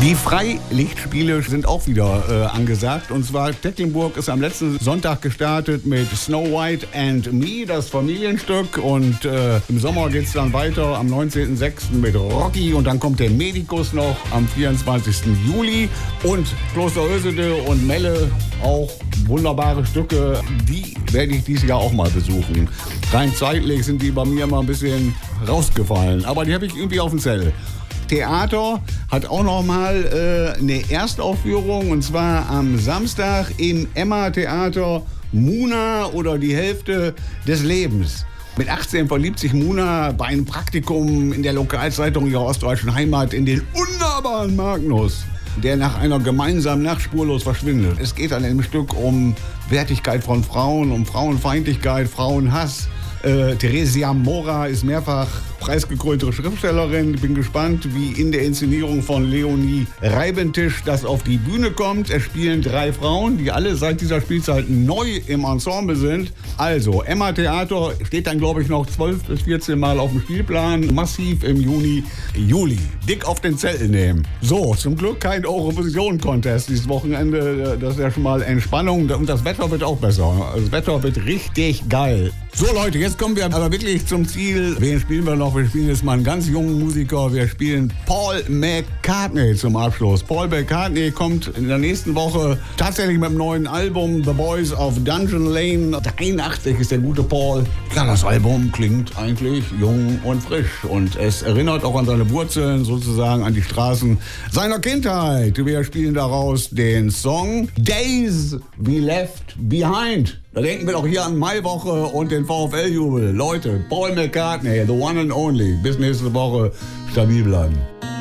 Die Freilichtspiele sind auch wieder angesagt. Und zwar Tecklenburg ist am letzten Sonntag gestartet mit Snow White and Me, das Familienstück. Und im Sommer geht es dann weiter am 19.06. mit Rocky. Und dann kommt der Medikus noch am 24. Juli. Und Kloster Ösede und Melle, auch wunderbare Stücke. Die werde ich dieses Jahr auch mal besuchen. Rein zeitlich sind die bei mir mal ein bisschen rausgefallen. Aber die habe ich irgendwie auf dem Zettel. Theater hat auch noch mal eine Erstaufführung, und zwar am Samstag im Emma-Theater Muna oder die Hälfte des Lebens. Mit 18 verliebt sich Muna bei einem Praktikum in der Lokalzeitung ihrer ostdeutschen Heimat in den wunderbaren Magnus, der nach einer gemeinsamen Nacht spurlos verschwindet. Es geht an dem Stück um Wertigkeit von Frauen, um Frauenfeindlichkeit, Frauenhass. Theresia Mora ist mehrfach preisgekrönte Schriftstellerin. Ich bin gespannt, wie in der Inszenierung von Leonie Reibentisch das auf die Bühne kommt. Es spielen 3 Frauen, die alle seit dieser Spielzeit neu im Ensemble sind. Also, Emma Theater steht dann, glaube ich, noch 12 bis 14 Mal auf dem Spielplan. Massiv im Juni, Juli. Dick auf den Zettel nehmen. So, zum Glück kein Eurovision-Contest dieses Wochenende. Das ist ja schon mal Entspannung. Und das Wetter wird auch besser. Das Wetter wird richtig geil. So, Leute, jetzt kommen wir aber wirklich zum Ziel. Wen spielen wir noch? Wir spielen jetzt mal einen ganz jungen Musiker. Wir spielen Paul McCartney zum Abschluss. Paul McCartney kommt in der nächsten Woche tatsächlich mit dem neuen Album The Boys of Dungeon Lane. 83 ist der gute Paul. Ja, das Album klingt eigentlich jung und frisch. Und es erinnert auch an seine Wurzeln, sozusagen an die Straßen seiner Kindheit. Wir spielen daraus den Song Days We Left Behind. Da denken wir doch hier an Maiwoche und den VfL-Jubel. Leute, Paul McCartney, the one and only. Bis nächste Woche stabil bleiben.